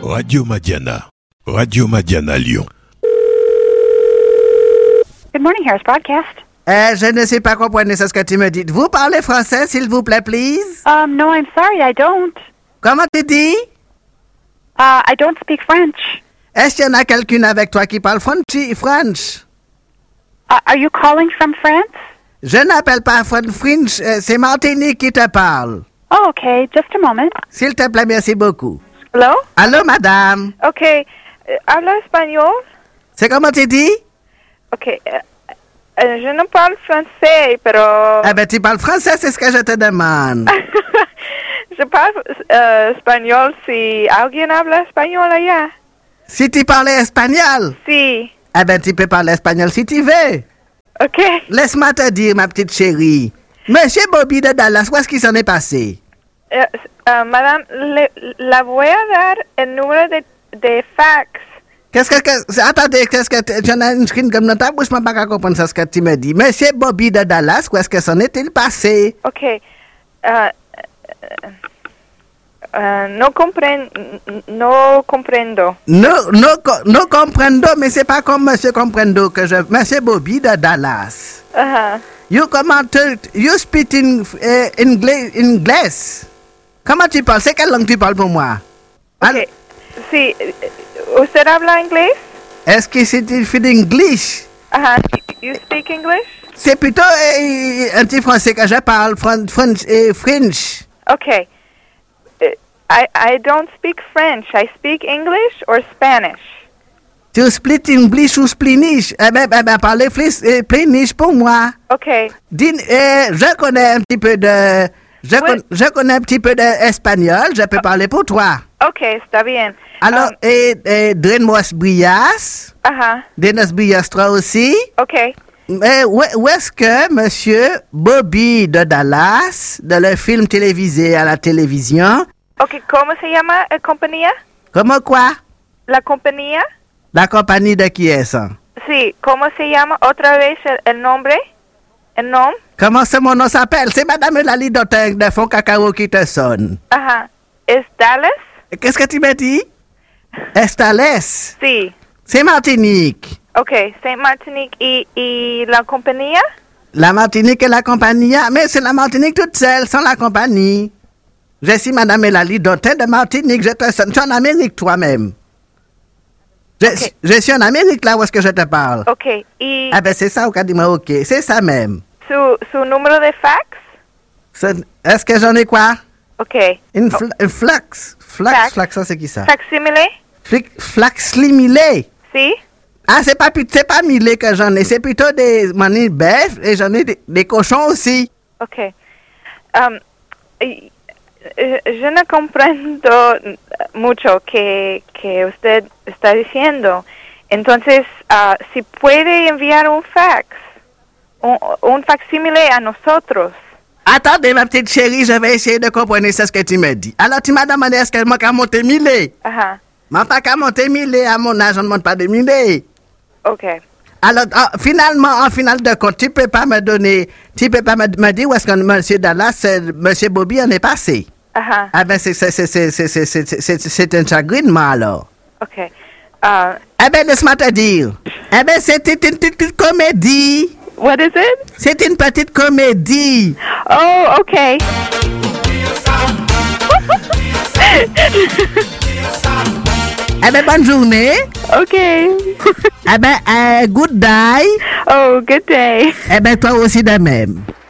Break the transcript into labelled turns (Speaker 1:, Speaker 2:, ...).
Speaker 1: Radio Madiana. Radio Madiana Lyon.
Speaker 2: Good morning, Harris Broadcast.
Speaker 3: Je ne sais pas comprendre ce que tu me dis. Vous parlez français, s'il vous plaît, please?
Speaker 2: No, I'm sorry, I don't.
Speaker 3: Comment tu dis?
Speaker 2: I don't speak French.
Speaker 3: Est-ce qu'il y en a quelqu'un avec toi qui parle French?
Speaker 2: Are you calling from France?
Speaker 3: Je n'appelle pas French, c'est Martinique qui te parle.
Speaker 2: Oh, okay, just a moment.
Speaker 3: S'il te plaît, merci beaucoup.
Speaker 4: Hello?
Speaker 3: Allô, madame?
Speaker 4: Okay. ¿Habla español?
Speaker 3: C'est comment tu dis?
Speaker 4: Okay. Je ne parle français, pero...
Speaker 3: Eh ben, tu parles français, c'est ce que je te demande.
Speaker 4: Je parle español si alguien habla español allá.
Speaker 3: Si tu parlais espagnol?
Speaker 4: Si.
Speaker 3: Eh ben, tu peux parler espagnol si tu veux.
Speaker 4: Ok.
Speaker 3: Laisse-moi te dire, ma petite chérie. Monsieur Bobby de Dallas, où est-ce qu'il s'en est passé?
Speaker 4: Madame, la voy a dar el número de fax.
Speaker 3: Attendez, j'en ai une screen comme dans ta bouche, je ne peux pas comprendre ce que tu me dis. Monsieur Bobby de Dallas, où est-ce que s'en est-il passé?
Speaker 4: Ok. No comprendo.
Speaker 3: No comprendo, mais c'est pas comme Monsieur Comprendo que je... Monsieur Bobby de Dallas. You speak in English. Comment tu parles? C'est quelle langue tu parles pour moi?
Speaker 4: Ok. Si, ¿usted habla inglés?
Speaker 3: Est-ce que c'est English?
Speaker 4: You speak English?
Speaker 3: C'est plutôt un petit français que je parle, French.
Speaker 4: Okay. I don't speak French. I speak English or Spanish.
Speaker 3: Tu split English ou Splinish? Parlez Splinish pour moi.
Speaker 4: Okay.
Speaker 3: Je connais un petit peu de... Je connais un petit peu d'espagnol. Je peux parler pour toi.
Speaker 4: Okay, está bien.
Speaker 3: Alors, Drenos Brias. Drenos Brias, toi aussi.
Speaker 4: Okay.
Speaker 3: Où est-ce que Monsieur Bobby de Dallas, de le film télévisé à la télévision...
Speaker 4: Okay, ¿cómo se llama la compañía?
Speaker 3: Comment quoi?
Speaker 4: La compañía.
Speaker 3: La compagnie de qui est ça?
Speaker 4: Sí, ¿cómo se llama otra vez el nombre? El nom?
Speaker 3: Comment mon nom s'appelle? C'est Madame Eulalie de Fond Cacao qui te sonne.
Speaker 4: ¿Es Dallas?
Speaker 3: Qu'est-ce que tu me dis? Estales?
Speaker 4: Sí.
Speaker 3: C'est Martinique.
Speaker 4: Okay, c'est Martinique y la compañía?
Speaker 3: La Martinique et la compagnie, mais c'est la Martinique toute seule, sans la compagnie. Je suis Madame Eulalie Dautin de Martinique, je te sonne. Tu es en Amérique toi-même. Je suis en Amérique là où est-ce que je te parle.
Speaker 4: Ok.
Speaker 3: C'est ça, au cas dit-moi, ok. C'est ça même.
Speaker 4: Su numéro de fax?
Speaker 3: Est-ce que j'en ai quoi?
Speaker 4: Ok.
Speaker 3: Une flax, ça c'est qui ça?
Speaker 4: Facsimile?
Speaker 3: Flaxlimilé.
Speaker 4: Si.
Speaker 3: C'est pas milé que j'en ai, c'est plutôt des manilles bœufs et j'en ai des cochons aussi.
Speaker 4: Ok. Je no comprendo mucho que usted está diciendo. Entonces, si puede enviar un fax, un facsímile a nosotros.
Speaker 3: Attendez, ma petite chérie, je vais essayer de comprendre ce que tu me dis. Alors, tu m'as demandé est-ce qu'elle m'a qu'à monter milé? M'a pas qu'à monter milé, à mon âge, on ne monte pas de milé.
Speaker 4: Ok.
Speaker 3: Alors, en finale de compte, tu peux pas me dire où est-ce que Monsieur Dallas, Monsieur Bobby en est passé. C'est un chagrinement, alors.
Speaker 4: Ok.
Speaker 3: Laisse-moi te dire. C'était une petite comédie.
Speaker 4: What is it?
Speaker 3: C'est une petite comédie.
Speaker 4: Oh, okay.
Speaker 3: Bonne journée.
Speaker 4: Okay.
Speaker 3: Good day.
Speaker 4: Oh, good day.
Speaker 3: Toi aussi de même.